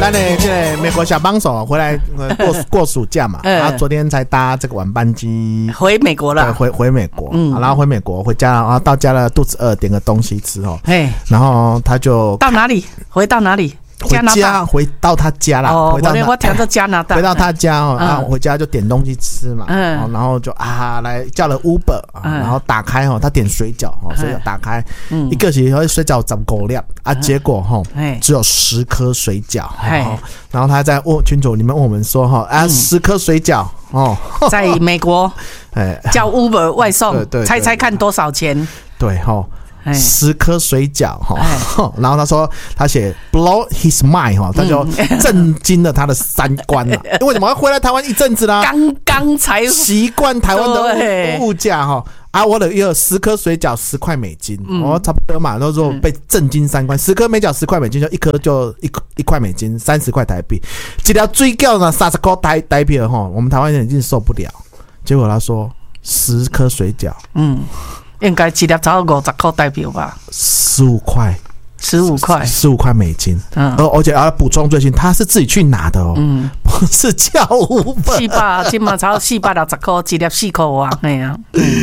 那个美国小帮手回来过暑假嘛，然后昨天才搭这个晚班机回美国了， 回美国，然后回美国回家，然后到家了肚子饿，点个东西吃哦，然后他就到哪里？回到哪里？ 加拿大，回到他家啦。 哦，我听到加拿大， 回到他家哦，然后回家就点东西吃嘛，然后就来叫了 Uber，然后打开哦，他点水饺哦，水饺打开，一个是水饺15粒啊，结果哈只有10颗水饺，然后他在群组里面问我们说10颗水饺哦， 在美国叫 Uber 外送，猜猜看多少钱？ 对哈。10颗水饺然后他说他写 blow his mind 他就震惊了他的三观了。为什么要回来台湾一阵子啦？ 刚才习惯台湾的物价我的有10颗水饺10块美金，差不多嘛，都说被震惊三观。10颗美饺10块美金，就一颗就1块美金，30块台币。一条水饺呢30块台币我们台湾人已经受不了。结果他说10颗水饺， 应该一粒差不多50块台币吧 ，15块，15块美金。而且补充最新，他是自己去拿的不是叫Uber。 400，今嘛差不多460块，一粒4块啊，嘿啊。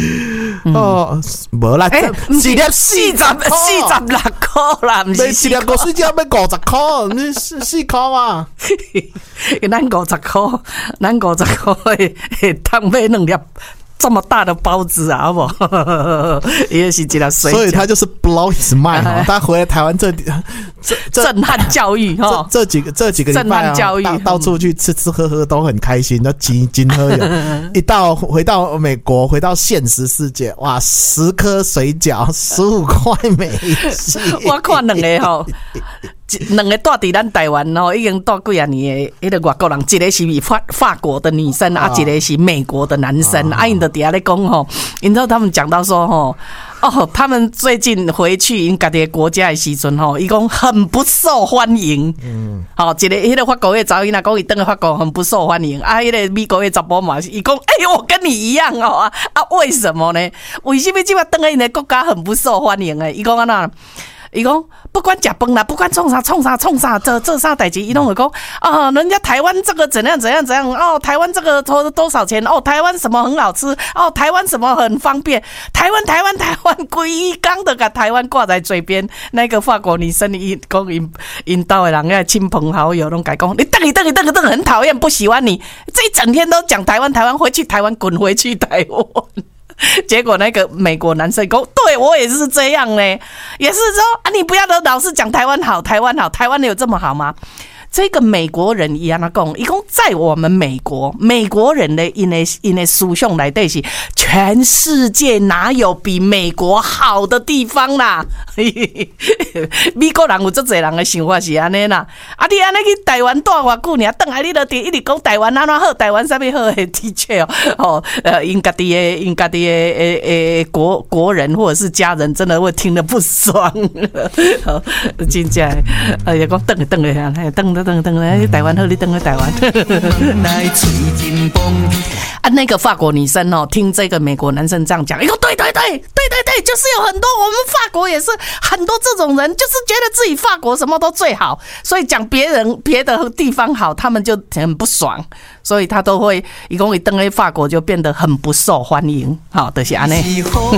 无啦， 一粒46块啦，不是一粒个水饺要50块，你4块嘛？ 咱50块会当买2粒。这么大的包子啊，好不好？也是一粒水饺， 所以他就是 blow his mind 他回来台湾震撼教育这几个礼拜到处去吃喝都很开心，都津喝有。回到美国，回到现实世界，哇，10颗水饺15块美金。 我看两个两个住伫咱台湾已经住几啊年的，迄个外国人，一个是法国的女生一个是美国的男生因就底下咧讲你知道他们讲到说他们最近回去因家己的国家的时阵伊讲很不受欢迎。一个迄个法国的查某囡仔讲伊回去法国很不受欢迎迄个美国的查甫嘛是伊讲我跟你一样为什么呢？为什么这摆回去因的国家很不受欢迎伊讲安怎？伊讲不管吃饭啦，不管创啥，这啥代志，伊拢会讲人家台湾这个怎样台湾这个多少钱台湾什么很好吃台湾什么很方便，台湾规工的把台湾挂在嘴边。那个法国女生伊讲因兜的人个亲朋好友拢讲你瞪很讨厌，不喜欢你，这一整天都讲台湾，回去台湾，滚回去台湾。结果那个美国男生说对我也是这样呢，也是说你不要老是讲台湾好，台湾有这么好吗？这个美国人伊安怎讲？伊讲在我们美国人的因的思想内底是全世界哪有比美国好的地方啦？美国人有足侪人的想法是安尼啦。你安尼去台湾住偌久呢？转来你就一直讲台湾安怎好，台湾啥物好的，的确因家己的国人或者是家人真的会听得不爽。真正也讲等台湾好，你等台湾。那个法国女生听这个美国男生这样讲，对，就是有很多我们法国也是很多这种人，就是觉得自己法国什么都最好，所以讲别的地方好，他们就很不爽，所以他都会一共一登在法国就变得很不受欢迎。好，就是安尼。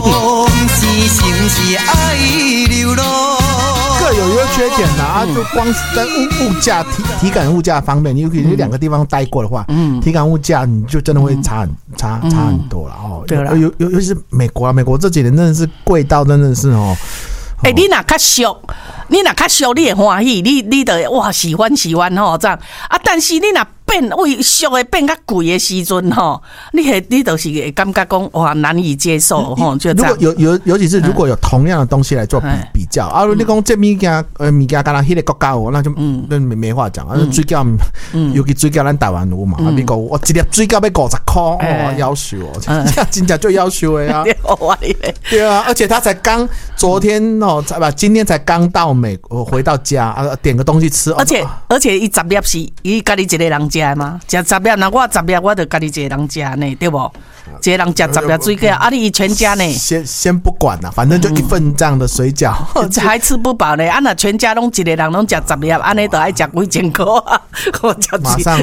各有优缺点就光在物价体感物价方面，你2个地方待过的话，体感物价你就真的会差很多了对了， 尤其是美国这几年真的是贵到真的是你若较俗，你会欢喜，你就哇喜欢这样但是你若变为俗的变较贵的时阵你就是会感觉讲哇难以接受就这样。 尤其是如果有同样的东西来做比较你讲这物件敢若迄个国家那就没话讲水饺尤其水饺咱台湾有嘛美国我一粒水饺要50块要求真正就要求的对啊，而且他才刚昨天今天才刚到美国回到家点个东西吃， 而且伊10粒是伊家己一个人食的吗？食10粒，那我10粒，我就家己一个人食呢，对不？一个人食10粒水饺，啊，你全家呢？ 先不管啦，反正就一份这样的水饺， 还吃不饱呢。啊，那全家拢一个人拢食10粒，安尼都爱食几千块啊！我吃马上，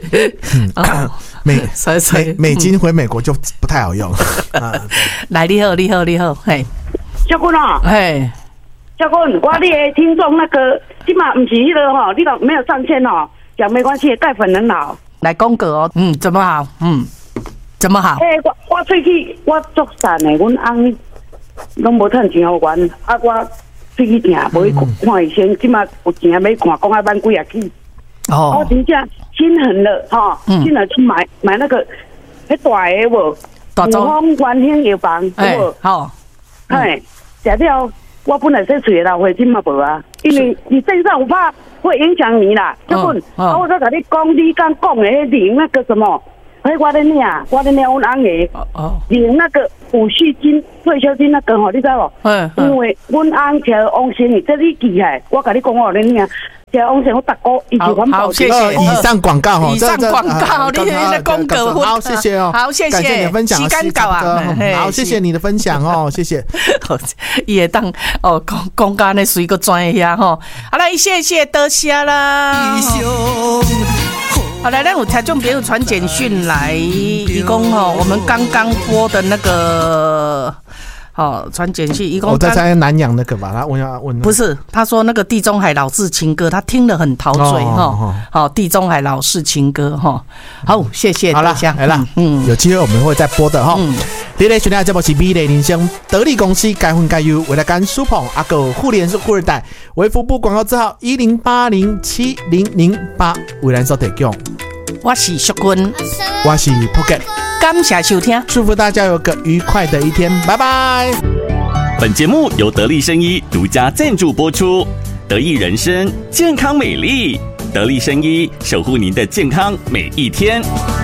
美金回美国就不太好用。 来，你好，嘿， 小君哦， 嘿， 小君，我你的听众那个，今嘛不是那个哈，你都没有上线哦，讲没关系，钙粉很好。 来公哥哦，怎么好？怎么好？ 我喙齿我作散的，阮翁拢无趁钱互阮，啊，我喙齿疼，无去看医生，今嘛有钱要看，讲啊万几啊去。我真正心狠了哈，心狠去买那个迄大的无，五方元兴药房有无？ 好， 嘿，食了。我本来说嘴老血，今嘛无啊，因为你身上有怕会影响你啦。结果我再跟你讲，你刚讲的领那个什么，我的领阮翁的领那个抚恤金、退休金那个吼，你知无？因为阮翁吃王生，这你记下，我跟你讲我的领。王生我逐个一直环保。 谢谢。 以上广告哈， 以上广告，你的公哥， 好，谢谢哦， 好，谢谢， 感谢你的分享， 时间到啊， 好，谢谢你的分享哦，谢谢。 伊会当哦，讲干那水个专业呀吼，好来，谢谢多谢啦。好来，咱有听众朋友传简讯来，伊讲吼，我们刚刚播的那个。好，传简讯， 我在猜南洋那个吧，他问不是，他说那个地中海老式情歌，他听了很陶醉哈。好，地中海老式情歌哈。好，谢谢。 好了，来了，有机会我们会再播的哈。第一个选择节目是美丽人生得力公司该分该优，为了干苏鹏阿狗互联是富二代，为服部广告字号108070008，为咱所提供。 我是淑君， 我是 Pocket。 感谢收听， 祝福大家有个愉快的一天，拜拜。 本节目由得力生医独家赞助播出，得意人生健康美丽，得力生医守护您的健康每一天。